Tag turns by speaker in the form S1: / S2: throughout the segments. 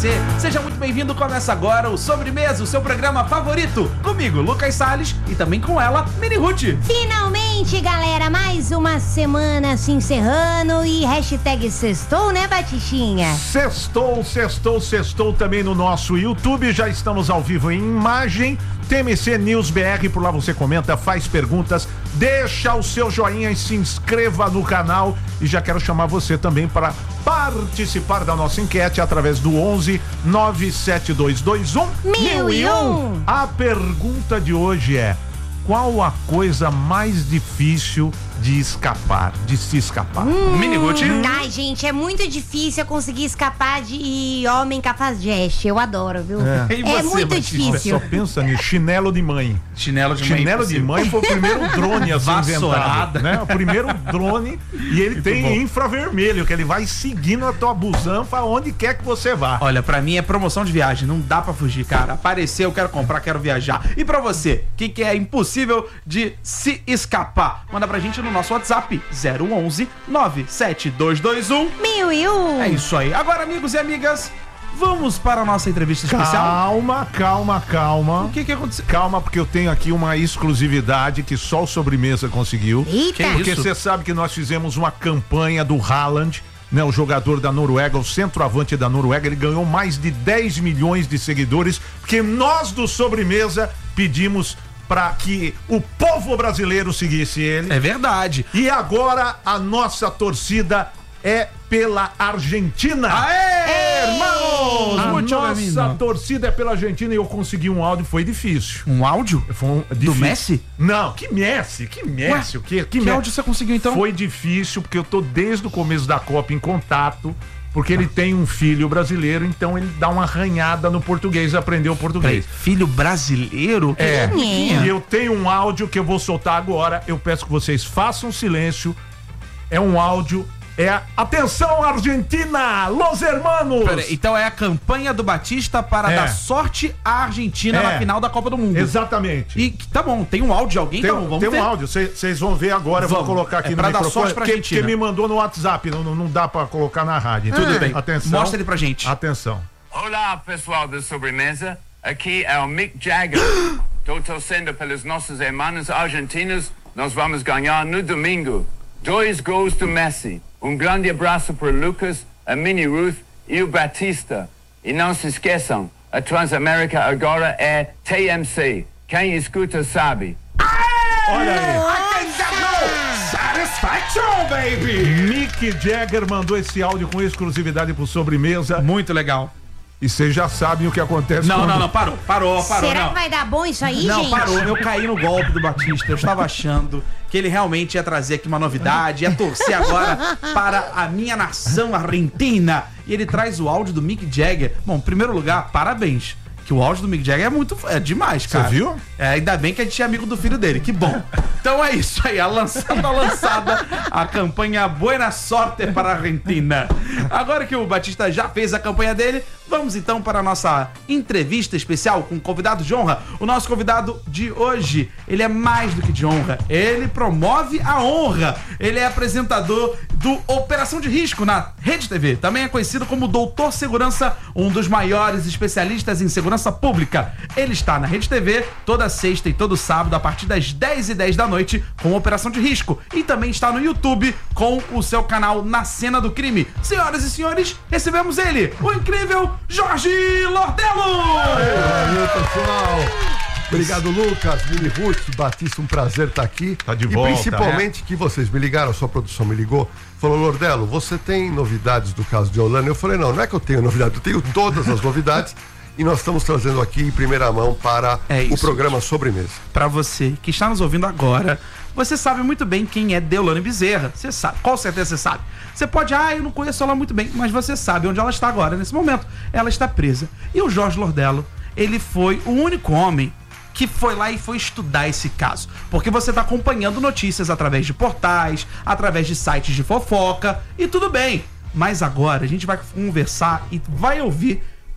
S1: você. Seja muito bem-vindo. Começa agora o Sobremesa, o seu programa favorito. Comigo, Lucas Salles, e também com ela, Mini Ruth.
S2: Finalmente, galera, mais uma semana se encerrando e hashtag sextou, né, Batistinha?
S3: Sextou também no nosso YouTube. Já estamos ao vivo em imagem. TMC News BR, por lá você comenta, faz perguntas, deixa o seu joinha e se inscreva no canal. E já quero chamar você também para participar da nossa enquete através do 11 97221
S2: 1001.
S3: A pergunta de hoje é: qual a coisa mais difícil de se escapar?
S1: Mini Ruth.
S2: Ai, gente, é muito difícil eu conseguir escapar de homem cafajeste. Eu adoro, viu?
S1: E você,
S2: muito
S1: Batista?
S2: difícil.
S3: Só pensa nisso, chinelo de mãe.
S1: Chinelo de
S3: Mãe foi o primeiro drone a ser
S1: Vassourada.
S3: inventado, né? O primeiro drone, e ele tem infravermelho, que ele vai seguindo a tua busanfa onde quer que você vá.
S1: Olha, pra mim é promoção de viagem, não dá pra fugir, cara. Apareceu, eu quero comprar, quero viajar. E pra você, o que é impossível de se escapar? Manda pra gente no nosso WhatsApp, 011 97221
S2: 1001.
S1: É isso aí. Agora, amigos e amigas, vamos para a nossa entrevista especial.
S3: Calma.
S1: O que aconteceu?
S3: Calma, porque eu tenho aqui uma exclusividade que só o Sobremesa conseguiu.
S2: Eita.
S3: Porque
S1: isso?
S3: você sabe que nós fizemos uma campanha do Haaland, né, o jogador da Noruega, o centroavante da Noruega. Ele ganhou mais de 10 milhões de seguidores, porque nós do Sobremesa pedimos para que o povo brasileiro seguisse ele.
S1: É verdade.
S3: E agora a nossa torcida é pela Argentina.
S1: Aê, irmãos!
S3: A
S1: Muito
S3: nossa
S1: bem-vindo.
S3: torcida é pela Argentina e eu consegui um áudio, foi difícil.
S1: Um áudio?
S3: Foi
S1: Do
S3: difícil.
S1: Messi?
S3: Não, que Messi?
S1: Ué,
S3: O quê?
S1: Que áudio você conseguiu, então?
S3: Foi difícil, porque eu tô desde o começo da Copa em contato, porque ele tem um filho brasileiro, então ele dá uma arranhada no português, aprendeu
S1: Peraí,
S3: português.
S1: filho brasileiro?
S3: É,
S2: Quem é?
S3: e eu tenho um áudio que eu vou soltar agora, eu peço que vocês façam silêncio, é um áudio, atenção Argentina, los hermanos!
S1: Peraí, então é a campanha do Batista para dar sorte à Argentina na final da Copa do Mundo.
S3: Exatamente.
S1: E tá bom, tem um áudio de alguém?
S3: Tem,
S1: Então vamos
S3: tem
S1: ver.
S3: um áudio, vocês vão ver agora, eu vou
S1: Vamos.
S3: colocar aqui
S1: É
S3: no
S1: pra dar
S3: microfone,
S1: sorte pra
S3: que
S1: Argentina.
S3: me mandou no WhatsApp, não dá pra colocar na rádio.
S1: Tudo bem.
S3: Atenção.
S1: Mostra ele pra gente.
S3: Atenção.
S4: Olá, pessoal da Sobremesa. Aqui é o Mick Jagger. Estou torcendo pelos nossos irmãos argentinos. Nós vamos ganhar no domingo. 2 gols do Messi. Um grande abraço para o Lucas, a Mini Ruth e o Batista. E não se esqueçam, a Transamérica agora é TMC. Quem escuta sabe.
S3: Olha aí.
S1: Satisfaction, baby!
S3: Mick Jagger mandou esse áudio com exclusividade pro Sobremesa.
S1: Muito legal.
S3: E vocês já sabem o que acontece
S1: Não,
S3: quando...
S1: não, parou.
S2: Será
S1: não.
S2: que vai dar bom isso aí,
S1: Não,
S2: gente?
S1: parou. Eu caí no golpe do Batista. Eu estava achando que ele realmente ia trazer aqui uma novidade, ia torcer agora para a minha nação argentina. E ele traz o áudio do Mick Jagger. Bom, em primeiro lugar, parabéns. Que o áudio do Mick Jagger é demais, cara.
S3: Você viu?
S1: Ainda bem que a gente é amigo do filho dele, que bom. Então é isso aí, lançada a campanha Buena Sorte para a Argentina. Agora que o Batista já fez a campanha dele, vamos então para a nossa entrevista especial com o convidado de honra. O nosso convidado de hoje, ele é mais do que de honra, ele promove a honra. Ele é apresentador do Operação de Risco na Rede TV. Também é conhecido como Doutor Segurança, um dos maiores especialistas em segurança pública. Ele está na Rede TV toda sexta e todo sábado a partir das 10h10 da noite com Operação de Risco. E também está no YouTube com o seu canal Na Cena do Crime. Senhoras e senhores, recebemos ele, o incrível Jorge Lordello!
S5: Valeu, pessoal! Obrigado, Lucas, Mini Ruth, Batista, um prazer estar aqui.
S3: Tá de
S5: e
S3: volta,
S5: principalmente que vocês me ligaram, a sua produção me ligou, falou, Lordello, você tem novidades do caso de Holanda? Eu falei, não é que eu tenho novidade, eu tenho todas as novidades e nós estamos trazendo aqui em primeira mão para o programa Sobremesa.
S1: Para você que está nos ouvindo agora, você sabe muito bem quem é Deolane Bezerra. Você sabe, com certeza você sabe. Você pode, eu não conheço ela muito bem, mas você sabe onde ela está agora, nesse momento. Ela está presa. E o Jorge Lordello, ele foi o único homem que foi lá e foi estudar esse caso. Porque você está acompanhando notícias através de portais, através de sites de fofoca, e tudo bem. Mas agora a gente vai conversar e vai ouvir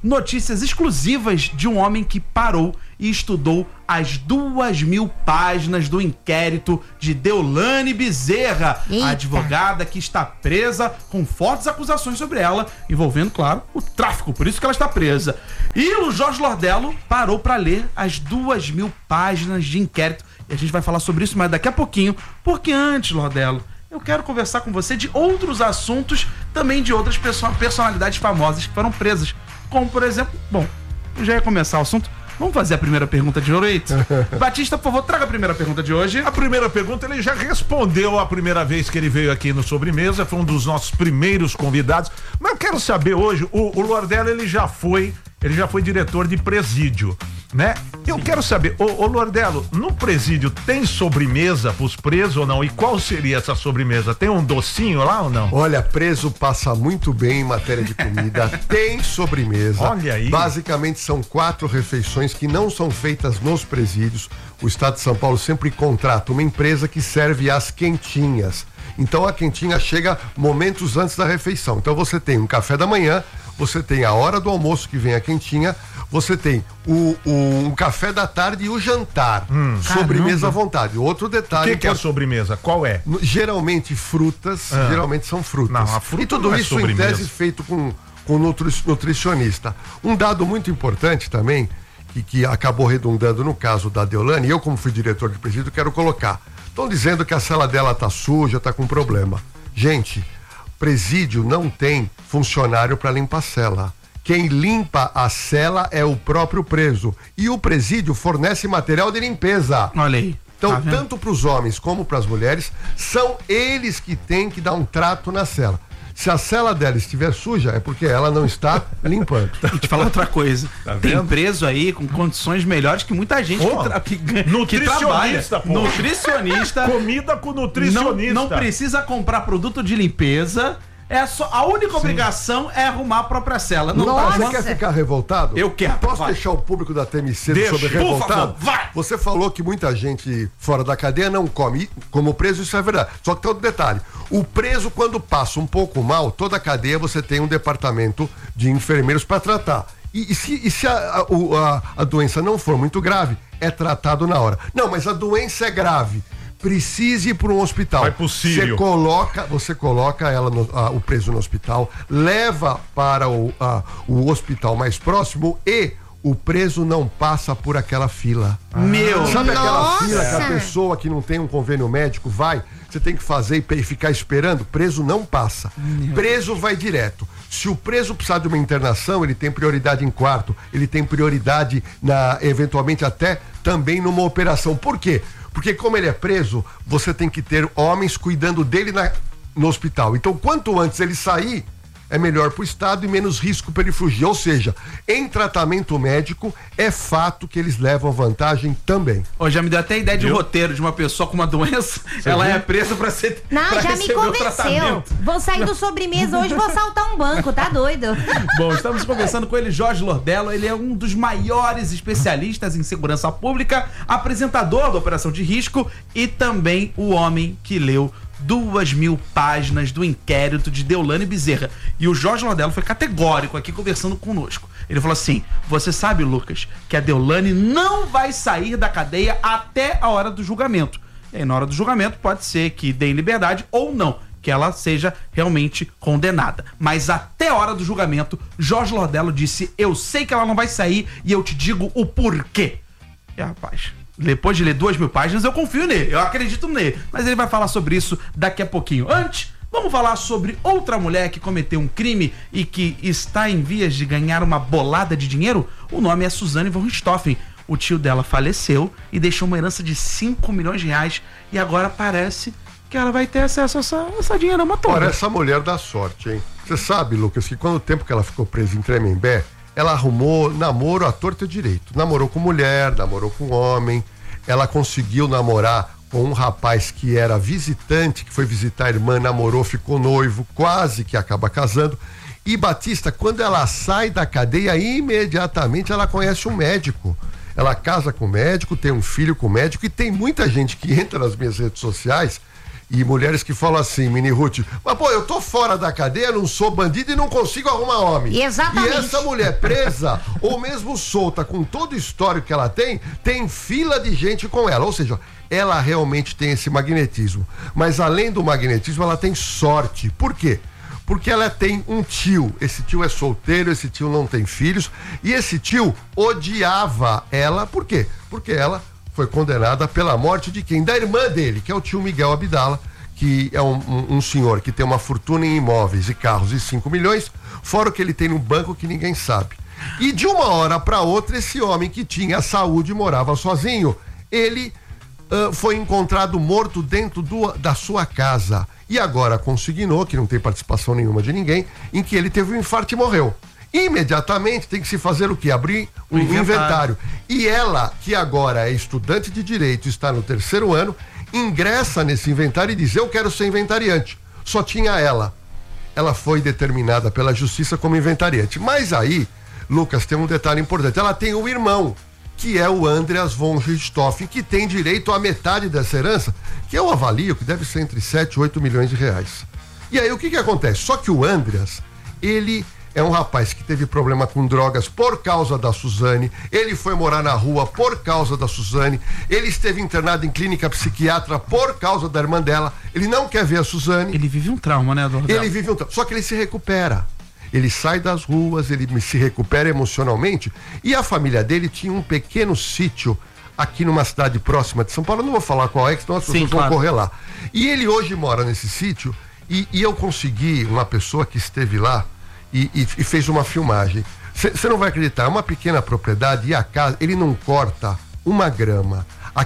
S1: notícias exclusivas de um homem que parou e estudou as 2.000 páginas do inquérito de Deolane Bezerra,
S2: Eita.
S1: a advogada que está presa com fortes acusações sobre ela, envolvendo, claro, o tráfico, por isso que ela está presa. E o Jorge Lordello parou para ler as 2.000 páginas de inquérito, e a gente vai falar sobre isso mais daqui a pouquinho, porque antes, Lordello, eu quero conversar com você de outros assuntos, também de outras personalidades famosas que foram presas, como, por exemplo, bom, eu já ia começar o assunto. Vamos fazer a primeira pergunta de hoje? Batista, por favor, traga a primeira pergunta de hoje.
S3: A primeira pergunta ele já respondeu a primeira vez que ele veio aqui no Sobremesa, foi um dos nossos primeiros convidados. Mas eu quero saber hoje, o Lordello ele já foi diretor de presídio, né? Eu quero saber, ô Lordello, no presídio tem sobremesa pros presos ou não? E qual seria essa sobremesa? Tem um docinho lá ou não?
S5: Olha, preso passa muito bem em matéria de comida. Tem sobremesa.
S3: Olha aí.
S5: Basicamente são 4 refeições que não são feitas nos presídios. O Estado de São Paulo sempre contrata uma empresa que serve as quentinhas. Então a quentinha chega momentos antes da refeição. Então você tem um café da manhã, você tem a hora do almoço que vem a quentinha, você tem um café da tarde e o jantar. Sobremesa à vontade. Outro detalhe.
S3: O que é a sobremesa? Qual é?
S5: Geralmente frutas, geralmente são frutas.
S3: Não, a fruta
S5: e tudo
S3: não é
S5: isso em
S3: sobremesa.
S5: tese feito com nutricionista. Um dado muito importante também, que acabou redundando no caso da Deolane, e eu como fui diretor de presídio quero colocar. Estão dizendo que a cela dela tá suja, tá com problema. Gente, presídio não tem funcionário para limpar a cela. Quem limpa a cela é o próprio preso. E o presídio fornece material de limpeza.
S1: Olha aí.
S5: Então,
S1: Tá vendo?
S5: tanto para os homens como para as mulheres, são eles que têm que dar um trato na cela. Se a cela dela estiver suja, é porque ela não está limpando.
S1: E te falar outra coisa. Tem
S3: vendo?
S1: preso aí com condições melhores que muita gente
S3: Pô,
S1: que
S3: nutricionista,
S1: trabalha.
S3: pô.
S1: Nutricionista.
S3: Comida com nutricionista.
S1: Não precisa comprar produto de limpeza. A única obrigação é arrumar a própria cela. Não
S2: Nossa.
S5: Você
S1: tá
S5: quer ficar revoltado?
S1: Eu quero.
S5: Posso
S1: Vai.
S5: deixar o público da TMC
S3: Deixa,
S5: sobre
S3: por
S5: revoltado?
S1: favor, vai.
S5: Você falou que muita gente fora da cadeia não come. E, como preso, isso é verdade. Só que tem outro detalhe. O preso, quando passa um pouco mal, toda a cadeia você tem um departamento de enfermeiros para tratar. E se a doença não for muito grave, é tratado na hora. Não, mas a doença é grave. Precise ir para um hospital.
S3: Vai pro Sírio.
S5: Você coloca ela o preso no hospital, leva para o hospital mais próximo e o preso não passa por aquela fila. Sabe aquela
S2: Nossa.
S5: fila que a pessoa que não tem um convênio médico vai, você tem que fazer e ficar esperando? Preso não passa. Preso vai direto. Se o preso precisar de uma internação, ele tem prioridade em quarto, ele tem prioridade eventualmente até também numa operação. Por quê? Porque como ele é preso, você tem que ter homens cuidando dele no hospital. Então, quanto antes ele sair, é melhor para o Estado e menos risco para ele fugir. Ou seja, em tratamento médico, é fato que eles levam vantagem também.
S1: Ô, já me deu até a ideia de roteiro de uma pessoa com uma doença. Ela é presa pra ser.
S2: Não,
S1: pra
S2: já me
S1: receber o
S2: convenceu.
S1: tratamento.
S2: Vou sair do sobremesa hoje, vou saltar um banco, tá doido?
S1: Bom, estamos conversando com ele, Jorge Lordello. Ele é um dos maiores especialistas em segurança pública, apresentador da Operação de Risco e também o homem que leu 2.000 páginas do inquérito de Deolane Bezerra. E o Jorge Lordello foi categórico aqui conversando conosco. Ele falou assim: você sabe, Lucas, que a Deolane não vai sair da cadeia até a hora do julgamento. E aí, na hora do julgamento, pode ser que dê liberdade ou não, que ela seja realmente condenada. Mas até a hora do julgamento, Jorge Lordello disse: eu sei que ela não vai sair e eu te digo o porquê. E rapaz, depois de ler 2.000 páginas, eu confio nele, eu acredito nele. Mas ele vai falar sobre isso daqui a pouquinho. Antes, vamos falar sobre outra mulher que cometeu um crime e que está em vias de ganhar uma bolada de dinheiro. O nome é Suzane von Richthofen. O tio dela faleceu e deixou uma herança de 5 milhões de reais. E agora parece que ela vai ter acesso a essa dinheirama toda.
S5: Ora, essa mulher dá sorte, hein? Você sabe, Lucas, que quando o tempo que ela ficou presa em Tremembé, ela arrumou namoro à torta e direito. Namorou com mulher, namorou com homem. Ela conseguiu namorar com um rapaz que era visitante, que foi visitar a irmã, namorou, ficou noivo, quase que acaba casando. E Batista, quando ela sai da cadeia, imediatamente ela conhece um médico. Ela casa com o médico, tem um filho com o médico, e tem muita gente que entra nas minhas redes sociais E mulheres que falam assim, Mini Ruth, mas pô, eu tô fora da cadeia, não sou bandido e não consigo arrumar homem.
S2: Exatamente.
S5: E essa mulher presa, ou mesmo solta, com todo o histórico que ela tem fila de gente com ela. Ou seja, ela realmente tem esse magnetismo. Mas além do magnetismo, ela tem sorte. Por quê? Porque ela tem um tio. Esse tio é solteiro, esse tio não tem filhos. E esse tio odiava ela. Por quê? Porque ela foi condenada pela morte de quem? Da irmã dele, que é o tio Miguel Abdala, que é um senhor que tem uma fortuna em imóveis e carros de 5 milhões, fora o que ele tem no banco que ninguém sabe. E de uma hora para outra, esse homem que tinha saúde, morava sozinho, ele foi encontrado morto dentro da sua casa. E agora consignou, que não tem participação nenhuma de ninguém, em que ele teve um infarto e morreu. Imediatamente tem que se fazer o quê? Abrir um inventário. E ela, que agora é estudante de direito, está no 3º ano, ingressa nesse inventário e diz: eu quero ser inventariante. Só tinha ela. Ela foi determinada pela justiça como inventariante. Mas aí, Lucas, tem um detalhe importante. Ela tem um irmão, que é o Andreas von Richthofen, que tem direito à metade dessa herança, que eu avalio que deve ser entre 7 e 8 milhões de reais. E aí o que acontece? Só que o Andreas, ele é um rapaz que teve problema com drogas por causa da Suzane, ele foi morar na rua por causa da Suzane, ele esteve internado em clínica psiquiátrica por causa da irmã dela, ele não quer ver a Suzane.
S1: Ele vive um trauma, né, Adorno?
S5: Ele vive um trauma, só que ele se recupera. Ele sai das ruas, ele se recupera emocionalmente, e a família dele tinha um pequeno sítio aqui numa cidade próxima de São Paulo, eu não vou falar qual é, que senão as pessoas vão correr lá. E ele hoje mora nesse sítio, e eu consegui uma pessoa que esteve lá e fez uma filmagem. Você não vai acreditar, é uma pequena propriedade e a casa, ele não corta uma grama.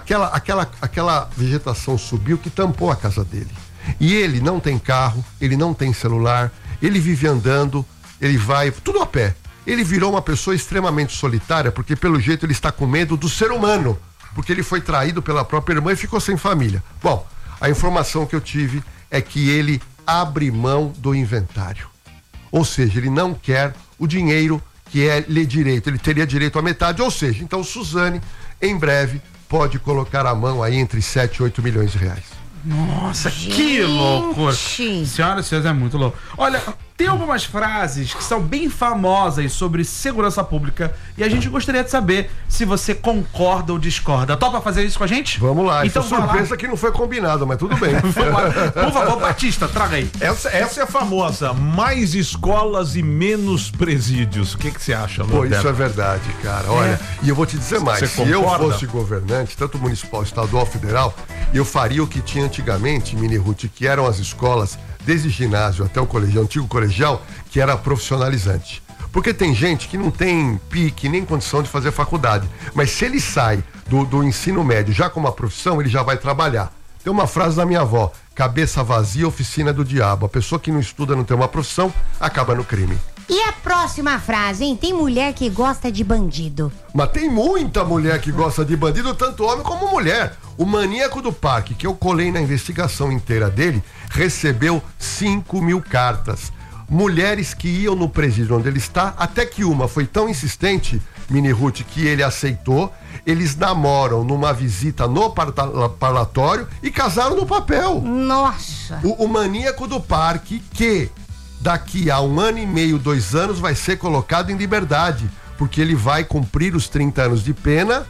S5: Aquela vegetação subiu que tampou a casa dele. E ele não tem carro, ele não tem celular, ele vive andando, ele vai, tudo a pé. Ele virou uma pessoa extremamente solitária, porque pelo jeito ele está com medo do ser humano, porque ele foi traído pela própria irmã e ficou sem família. Bom, a informação que eu tive é que ele abre mão do inventário. Ou seja, ele não quer o dinheiro que lhe direito, ele teria direito à metade, ou seja, então Suzane, em breve, pode colocar a mão aí entre 7 e 8 milhões de reais.
S1: Nossa, que loucura. Senhoras e senhores, é muito louco. Olha, tem algumas frases que são bem famosas sobre segurança pública e a gente gostaria de saber se você concorda ou discorda. Topa fazer isso com a gente?
S5: Vamos lá.
S1: Então,
S5: isso é surpresa que não foi combinado, mas tudo bem.
S1: Por favor, Batista, traga aí.
S3: Essa é a famosa: mais escolas e menos presídios. O que você acha, Lordelo?
S5: Pô, isso é verdade, cara. Olha, e eu vou te dizer mais. Se eu fosse governante, tanto municipal, estadual, federal, eu faria o que tinha antigamente, Mini Ruth, que eram as escolas, desde ginásio até o colegial, antigo colegial, que era profissionalizante. Porque tem gente que não tem pique nem condição de fazer faculdade, mas se ele sai do ensino médio já com uma profissão, ele já vai trabalhar. Tem uma frase da minha avó: cabeça vazia, oficina do diabo. A pessoa que não estuda, não tem uma profissão, acaba no crime.
S2: E a próxima frase, hein? Tem mulher que gosta de bandido.
S5: Mas tem muita mulher que gosta de bandido, tanto homem como mulher. O maníaco do parque, que eu colei na investigação inteira dele, recebeu 5 mil cartas. Mulheres que iam no presídio onde ele está, até que uma foi tão insistente, Mini Ruth, que ele aceitou. Eles namoram numa visita no parlatório e casaram no papel.
S2: Nossa!
S5: O maníaco do parque, que daqui a 1 ano e meio, 2 anos, vai ser colocado em liberdade, porque ele vai cumprir os 30 anos de pena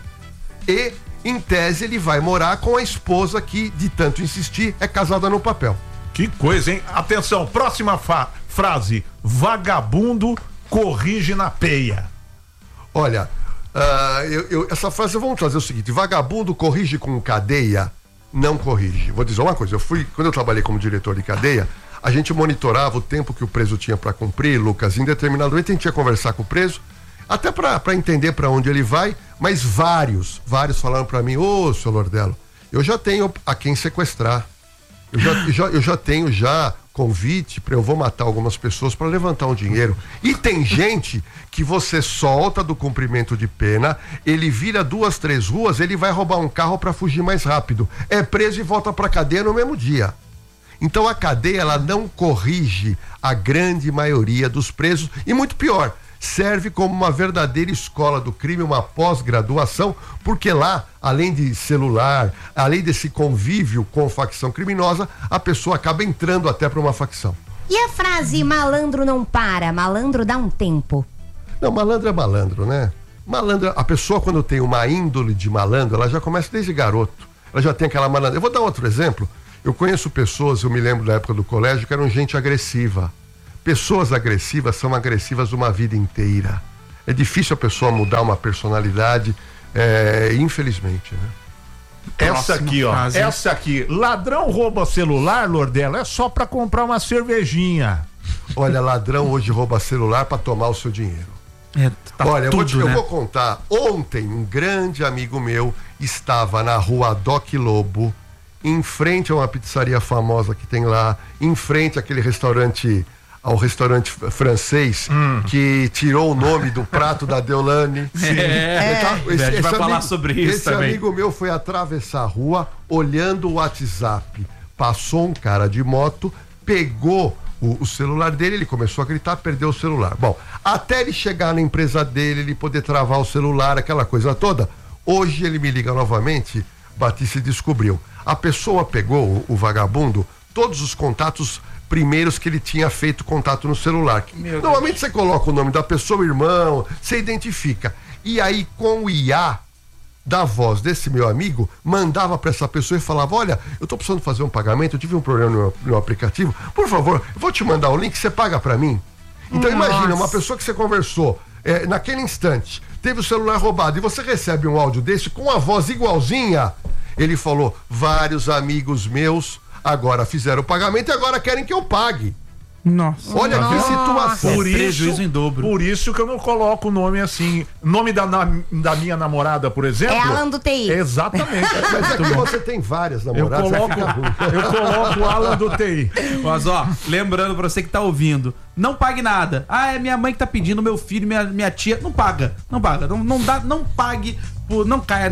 S5: e, em tese, ele vai morar com a esposa que, de tanto insistir, é casada no papel.
S3: Que coisa, hein? Atenção, próxima frase: vagabundo corrige na peia.
S5: Olha, essa frase vamos trazer o seguinte: vagabundo corrige com cadeia? Não corrige. Vou dizer uma coisa: quando eu trabalhei como diretor de cadeia, a gente monitorava o tempo que o preso tinha para cumprir, Lucas. Em determinado momento a gente ia conversar com o preso, até para entender para onde ele vai, mas vários falaram para mim: ô, seu Lordelo, eu já tenho a quem sequestrar. Eu já tenho convite eu vou matar algumas pessoas para levantar um dinheiro. E tem gente que você solta do cumprimento de pena, ele vira 2, 3 ruas, ele vai roubar um carro para fugir mais rápido. É preso e volta para cadeia no mesmo dia. Então a cadeia, ela não corrige a grande maioria dos presos, e muito pior, serve como uma verdadeira escola do crime, uma pós-graduação, porque lá, além de celular, além desse convívio com facção criminosa, a pessoa acaba entrando até para uma facção.
S2: E a frase malandro não para, malandro dá um tempo?
S5: Não, malandro é malandro, né? Malandro, a pessoa quando tem uma índole de malandro, ela já começa desde garoto. Ela já tem aquela malandra. Eu vou dar outro exemplo. Eu conheço pessoas, eu me lembro da época do colégio, que eram gente agressiva. Pessoas agressivas são agressivas uma vida inteira. É difícil a pessoa mudar uma personalidade, infelizmente, né?
S3: Essa aqui, ó.
S1: Frase.
S3: Essa aqui. Ladrão rouba celular, Lordelo, é só pra comprar uma cervejinha.
S5: Olha, ladrão hoje rouba celular para tomar o seu dinheiro. Olha, eu vou contar. Ontem, um grande amigo meu estava na rua Doc Lobo, em frente a uma pizzaria famosa que tem lá, em frente àquele restaurante, ao restaurante francês, que tirou o nome do prato da Deolane.
S1: A gente vai falar sobre isso também.
S5: Esse amigo meu foi atravessar a rua, olhando o WhatsApp. Passou um cara de moto, pegou o celular dele, ele começou a gritar, perdeu o celular. Bom, até ele chegar na empresa dele, ele poder travar o celular, aquela coisa toda. Hoje ele me liga novamente, Batista descobriu. A pessoa pegou, o vagabundo, todos os contatos primeiros que ele tinha feito contato no celular. Normalmente você coloca o nome da pessoa, irmão, você identifica. E aí, com o IA da voz desse meu amigo, mandava para essa pessoa e falava: olha, eu tô precisando fazer um pagamento, eu tive um problema no aplicativo, por favor, eu vou te mandar o link, você paga para mim. Então imagina, uma pessoa que você conversou naquele instante, teve o celular roubado e você recebe um áudio desse com a voz igualzinha. Ele falou: vários amigos meus agora fizeram o pagamento e agora querem que eu pague.
S1: Nossa.
S5: Olha que situação.
S3: Por isso,
S1: prejuízo em dobro.
S3: Por isso que eu não coloco o nome assim. Nome da minha namorada, por exemplo.
S2: É Alan do TI.
S3: Exatamente.
S5: Mas aqui você tem várias namoradas.
S3: Eu coloco o Alan do TI.
S1: Mas ó, lembrando pra você que tá ouvindo, não pague nada. Ah, é minha mãe que tá pedindo, meu filho, minha tia. Não paga. Não dá, não pague. Não caia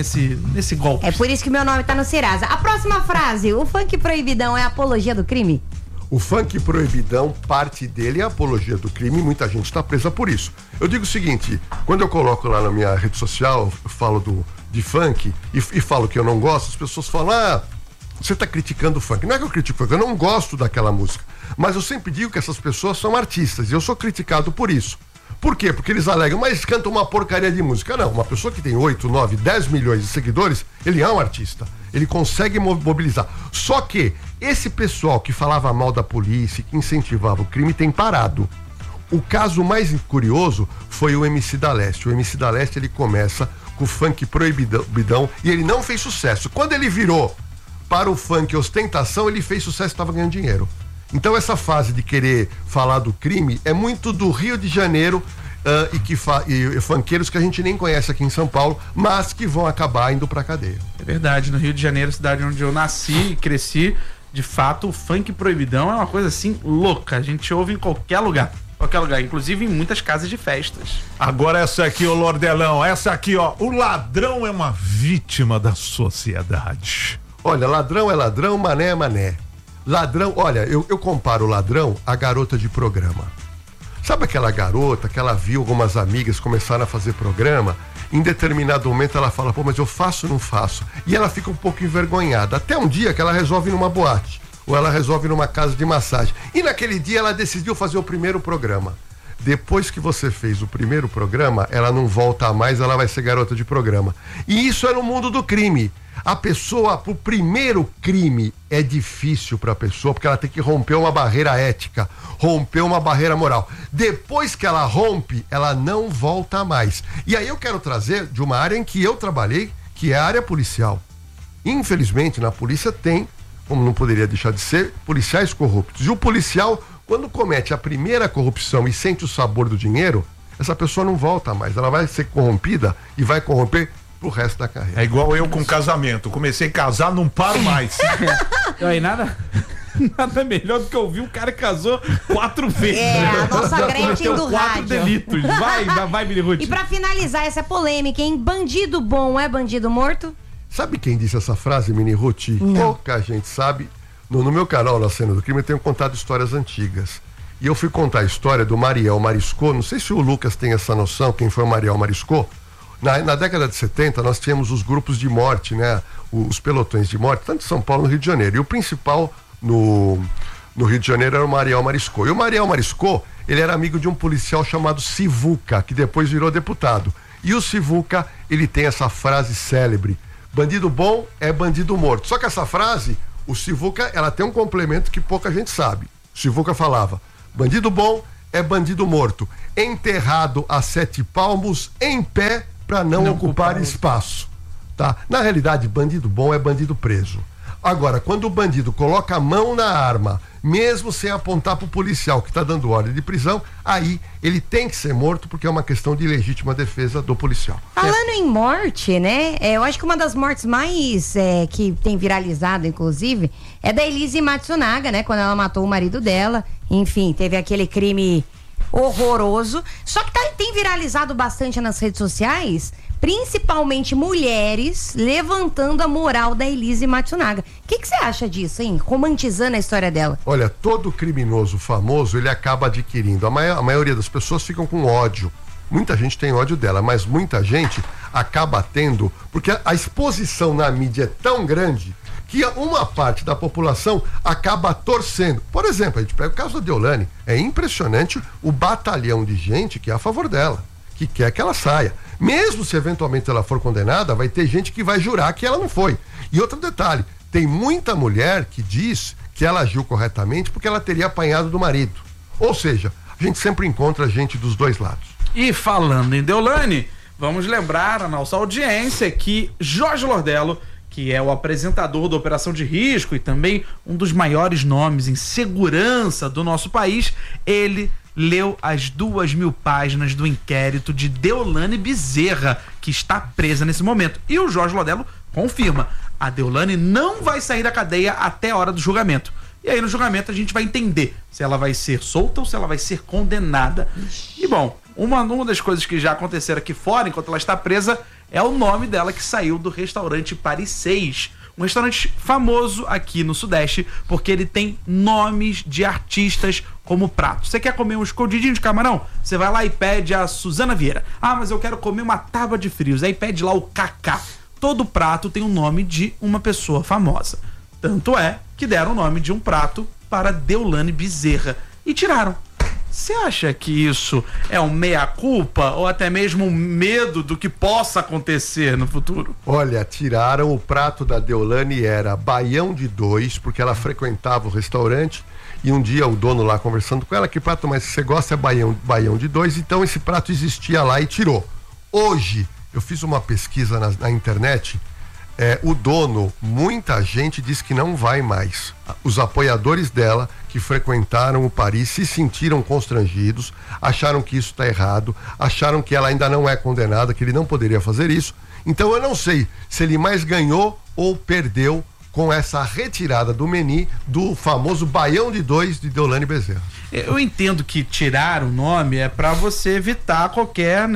S1: nesse golpe.
S2: É por isso que meu nome tá no Serasa. A próxima frase: o funk proibidão é apologia do crime?
S5: O funk proibidão, parte dele é a apologia do crime, e muita gente está presa por isso. Eu digo o seguinte: quando eu coloco lá na minha rede social, eu falo de funk e falo que eu não gosto, as pessoas falam: ah, você está criticando o funk. Não é que eu critico o funk, eu não gosto daquela música. Mas eu sempre digo que essas pessoas são artistas e eu sou criticado por isso. Por quê? Porque eles alegam, mas cantam uma porcaria de música. Não, uma pessoa que tem 8, 9, 10 milhões de seguidores, ele é um artista. Ele consegue mobilizar. Só que esse pessoal que falava mal da polícia, que incentivava o crime, tem parado. O caso mais curioso foi o MC da Leste. O MC da Leste, ele começa com o funk proibidão e ele não fez sucesso. Quando ele virou para o funk ostentação, ele fez sucesso e estava ganhando dinheiro. Então essa fase de querer falar do crime é muito do Rio de Janeiro e funkeiros que a gente nem conhece aqui em São Paulo, mas que vão acabar indo pra cadeia.
S1: É verdade, no Rio de Janeiro, cidade onde eu nasci e cresci, de fato, o funk proibidão é uma coisa assim louca. A gente ouve em qualquer lugar, inclusive em muitas casas de festas.
S3: Agora essa aqui, ô Lordelão, essa aqui, ó, o ladrão é uma vítima da sociedade.
S5: Olha, ladrão é ladrão, mané é mané. Ladrão, olha, eu comparo o ladrão à garota de programa. Sabe aquela garota que ela viu algumas amigas começaram a fazer programa? Em determinado momento ela fala: pô, mas eu faço ou não faço? E ela fica um pouco envergonhada. Até um dia que ela resolve ir numa boate, ou ela resolve ir numa casa de massagem. E naquele dia ela decidiu fazer o primeiro programa. Depois que você fez o primeiro programa, ela não volta mais, ela vai ser garota de programa. E isso é no mundo do crime. A pessoa, pro primeiro crime, é difícil pra pessoa, porque ela tem que romper uma barreira ética, romper uma barreira moral. Depois que ela rompe, ela não volta mais. E aí eu quero trazer de uma área em que eu trabalhei, que é a área policial. Infelizmente, na polícia tem, como não poderia deixar de ser, policiais corruptos. E o policial, quando comete a primeira corrupção e sente o sabor do dinheiro, essa pessoa não volta mais. Ela vai ser corrompida e vai corromper pro resto da carreira.
S3: É igual eu com casamento. Comecei a casar, não paro mais.
S1: Aí nada melhor do que ouvir um cara que casou 4 vezes.
S2: É, a nossa Gretchen do
S1: 4
S2: rádio.
S1: delitos. Vai, Mini Ruth.
S2: E pra finalizar essa polêmica, hein? Bandido bom é bandido morto?
S5: Sabe quem disse essa frase, Mini Ruth? Pouca gente sabe. No meu canal, Na Cena do Crime, eu tenho contado histórias antigas. e eu fui contar a história do Mariel Mariscot. Não sei se o Lucas tem essa noção, quem foi o Mariel Mariscot. Na década de 70, nós tínhamos os grupos de morte, né? Os pelotões de morte, tanto em São Paulo como no Rio de Janeiro. E o principal no Rio de Janeiro era o Mariel Mariscot. E o Mariel Mariscot, ele era amigo de um policial chamado Sivuca, que depois virou deputado. E o Sivuca, ele tem essa frase célebre: bandido bom é bandido morto. Só que essa frase, o Sivuca, ela tem um complemento que pouca gente sabe. O Sivuca falava: bandido bom é bandido morto, enterrado a 7 palmos, em pé, para não ocupar espaço. Tá? Na realidade, bandido bom é bandido preso. Agora, quando o bandido coloca a mão na arma, mesmo sem apontar para o policial que está dando ordem de prisão, aí ele tem que ser morto, porque é uma questão de legítima defesa do policial.
S2: Falando em morte, né? Eu acho que uma das mortes mais que tem viralizado, inclusive, é da Elise Matsunaga, né? Quando ela matou o marido dela. Enfim, teve aquele crime horroroso. Só que tem viralizado bastante nas redes sociais, principalmente mulheres levantando a moral da Elise Matsunaga. O que você acha disso, hein? Romantizando a história dela.
S5: Olha, todo criminoso famoso, ele acaba adquirindo. A maioria das pessoas ficam com ódio. Muita gente tem ódio dela, mas muita gente acaba tendo, porque a exposição na mídia é tão grande que uma parte da população acaba torcendo. Por exemplo, a gente pega o caso da Deolane. É impressionante o batalhão de gente que é a favor dela, que quer que ela saia. Mesmo se eventualmente ela for condenada, vai ter gente que vai jurar que ela não foi. E outro detalhe, tem muita mulher que diz que ela agiu corretamente porque ela teria apanhado do marido. Ou seja, a gente sempre encontra gente dos dois lados.
S1: E falando em Deolane, vamos lembrar a nossa audiência que Jorge Lordello, que é o apresentador da Operação de Risco e também um dos maiores nomes em segurança do nosso país, ele leu as 2.000 páginas do inquérito de Deolane Bezerra, que está presa nesse momento. E o Jorge Lordello confirma: a Deolane não vai sair da cadeia até a hora do julgamento. E aí no julgamento a gente vai entender se ela vai ser solta ou se ela vai ser condenada. E bom, uma das coisas que já aconteceram aqui fora, enquanto ela está presa, é o nome dela que saiu do restaurante Paris 6. Um restaurante famoso aqui no Sudeste, porque ele tem nomes de artistas como prato. Você quer comer um escondidinho de camarão? Você vai lá e pede a Suzana Vieira. Ah, mas eu quero comer uma tábua de frios. Aí pede lá o Cacá. Todo prato tem o nome de uma pessoa famosa. Tanto é que deram o nome de um prato para Deolane Bezerra. E tiraram. Você acha que isso é um meia-culpa ou até mesmo um medo do que possa acontecer no futuro?
S5: Olha, tiraram. O prato da Deolane era baião de 2, porque ela frequentava o restaurante e um dia o dono lá conversando com ela: que prato mais que você gosta? É baião de 2. Então esse prato existia lá e tirou. Hoje, eu fiz uma pesquisa na internet. O dono, muita gente diz que não vai mais. Os apoiadores dela, que frequentaram o Paris, se sentiram constrangidos, acharam que isso está errado, acharam que ela ainda não é condenada, que ele não poderia fazer isso. Então eu não sei se ele mais ganhou ou perdeu com essa retirada do menu do famoso baião de 2 de Deolane Bezerra.
S1: Eu entendo que tirar o nome é para você evitar qualquer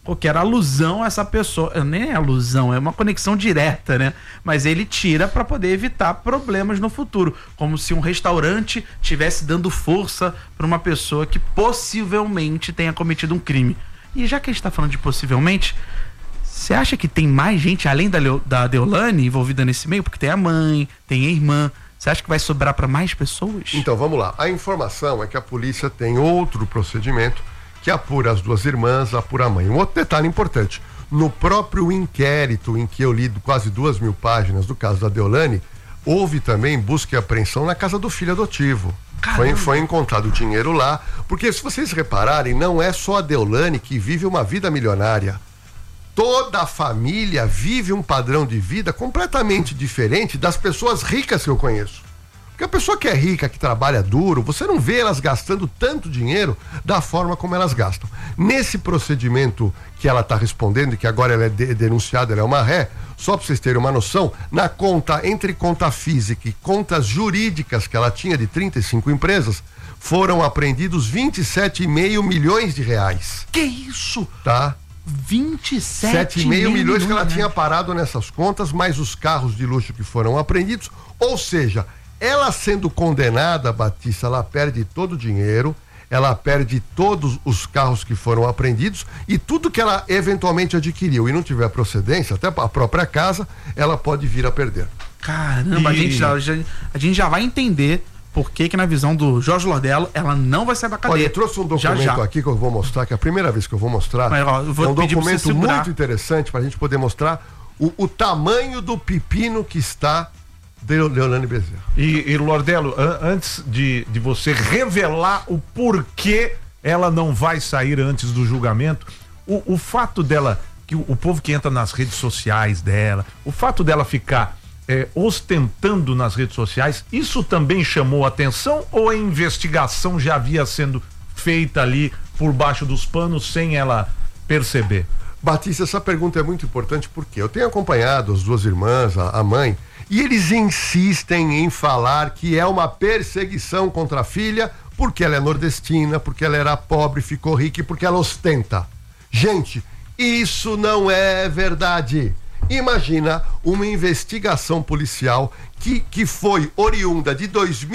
S1: alusão a essa pessoa. Nem é alusão, é uma conexão direta, né? Mas ele tira para poder evitar problemas no futuro, como se um restaurante estivesse dando força para uma pessoa que possivelmente tenha cometido um crime. E já que a gente está falando de possivelmente, você acha que tem mais gente além da Deolane envolvida nesse meio? Porque tem a mãe, tem a irmã. Você acha que vai sobrar para mais pessoas?
S5: Então vamos lá. A informação é que a polícia tem outro procedimento que apura as 2 irmãs, apura a mãe. Um outro detalhe importante: no próprio inquérito em que eu li quase 2.000 páginas do caso da Deolane, houve também busca e apreensão na casa do filho adotivo. Foi encontrado dinheiro lá, porque se vocês repararem, não é só a Deolane que vive uma vida milionária. Toda a família vive um padrão de vida completamente diferente das pessoas ricas que eu conheço. Porque a pessoa que é rica, que trabalha duro, você não vê elas gastando tanto dinheiro da forma como elas gastam. Nesse procedimento que ela está respondendo e que agora ela é denunciada, ela é uma ré, só para vocês terem uma noção, na conta, entre conta física e contas jurídicas que ela tinha de 35 empresas, foram apreendidos 27,5 milhões de reais.
S1: Que isso?
S5: Tá?
S1: 27,5
S5: milhões que ela tinha parado nessas contas, mais os carros de luxo que foram apreendidos. Ou seja, ela sendo condenada, Batista, ela perde todo o dinheiro, ela perde todos os carros que foram apreendidos e tudo que ela eventualmente adquiriu e não tiver procedência, até a própria casa, ela pode vir a perder.
S1: Caramba, a gente já vai entender por que na visão do Jorge Lordello ela não vai sair da cadeia.
S5: Olha, eu trouxe um documento aqui que eu vou mostrar, que é a primeira vez que eu vou mostrar.
S1: Mas, ó, eu vou
S5: é um documento
S1: muito
S5: interessante para a gente poder mostrar o tamanho do pepino que está Deolane Bezerra.
S3: E Lordello, antes de você revelar o porquê ela não vai sair antes do julgamento, o fato dela, que o povo que entra nas redes sociais dela, o fato dela ficar ostentando nas redes sociais, isso também chamou atenção ou a investigação já havia sendo feita ali por baixo dos panos sem ela perceber?
S5: Batista, essa pergunta é muito importante porque eu tenho acompanhado as duas irmãs, a mãe, e eles insistem em falar que é uma perseguição contra a filha porque ela é nordestina, porque ela era pobre, ficou rica e porque ela ostenta. Gente, isso não é verdade. Imagina uma investigação policial que foi oriunda de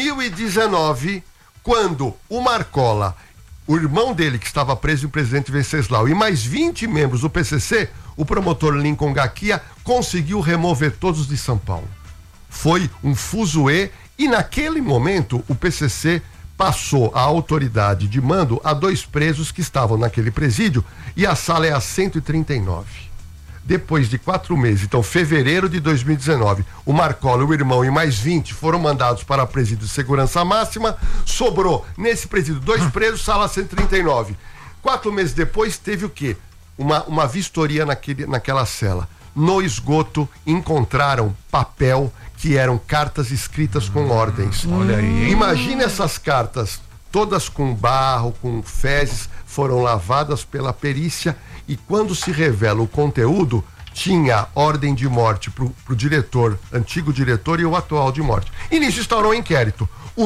S5: 2019, quando o Marcola, o irmão dele que estava preso em Presidente Venceslau, e mais 20 membros do PCC, o promotor Lincoln Gaquia conseguiu remover todos de São Paulo. Foi um fuzuê e naquele momento o PCC passou a autoridade de mando a 2 presos que estavam naquele presídio e a sala é a 139. Depois de 4 meses, então fevereiro de 2019, o Marcola, o irmão e mais 20 foram mandados para presídio de segurança máxima. Sobrou nesse presídio 2 presos, sala 139. 4 meses depois teve o quê? Uma vistoria naquela cela. No esgoto encontraram papel que eram cartas escritas com ordens.
S3: Olha aí.
S5: Imagina essas cartas, todas com barro, com fezes, foram lavadas pela perícia e quando se revela o conteúdo, tinha ordem de morte pro diretor, antigo diretor e o atual de morte. E nisso instaurou um inquérito. O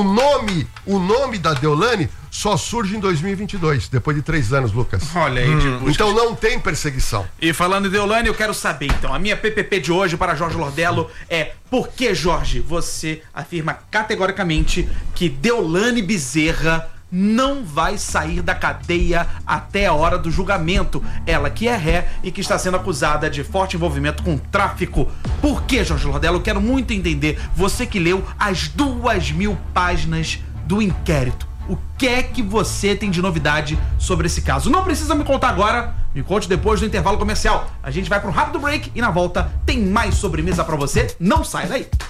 S5: nome da Deolane só surge em 2022, depois de 3 anos, Lucas.
S1: Olha aí,
S5: então não tem perseguição.
S1: E falando em Deolane, eu quero saber, então, a minha PPP de hoje para Jorge Lordello é: por que, Jorge, você afirma categoricamente que Deolane Bezerra não vai sair da cadeia até a hora do julgamento? Ela que é ré e que está sendo acusada de forte envolvimento com tráfico. Por que, Jorge Lordello? Eu quero muito entender. Você que leu as 2.000 páginas do inquérito. O que é que você tem de novidade sobre esse caso? Não precisa me contar agora, me conte depois do intervalo comercial. A gente vai para um rápido break e na volta tem mais sobremesa para você. Não sai daí.